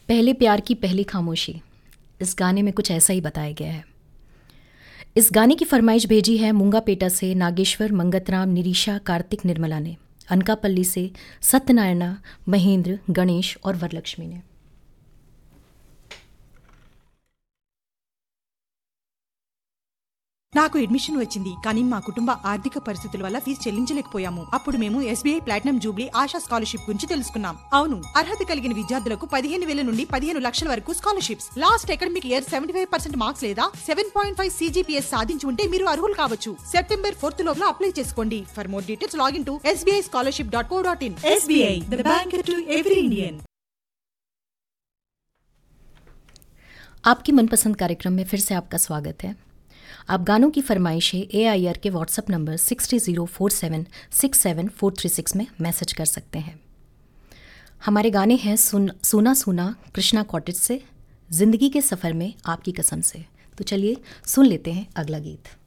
पहले प्यार की पहली खामोशी, इस गाने में कुछ ऐसा ही बताया गया है। इस गाने की फरमाइश भेजी है मूंगापेटा से नागेश्वर, मंगतराम, निरीशा, कार्तिक, निर्मला ने। अनकापल्ली से सत्यनारायणा, महेंद्र, गणेश और वरलक्ष्मी ने। నాకు అడ్మిషన్ వచ్చింది కానీ మా కుటుంబ ఆర్థిక పరిస్థితుల వల్ల ఫీజు చెల్లించలేకపోయాము. అప్పుడు మేము SBI platinum Jubilee ASHA scholarship గురించి తెలుసుకున్నాం. అవును, అర్హత కలిగిన విద్యార్థులకు 15,000 నుండి 15 లక్షల వరకు scholarships. Last academic year 75% marks లేదా 7.5 CGPS సాధించి ఉంటే మీరు అర్హులు కావచ్చు. సెప్టెంబర్ 4 లోపల అప్లై చేసుకోండి. For more details login to sbischolarship.co.in. SBI, the bank to every Indian. आपकी मनपसंद कार्यक्रम में फिर से आपका स्वागत है। आप गानों की फरमाइशें AIR के व्हाट्सएप नंबर 6304767436 में मैसेज कर सकते हैं। हमारे गाने हैं सुना सुना कृष्णा कॉटेज से, जिंदगी के सफ़र में आपकी कसम से। तो चलिए सुन लेते हैं अगला गीत।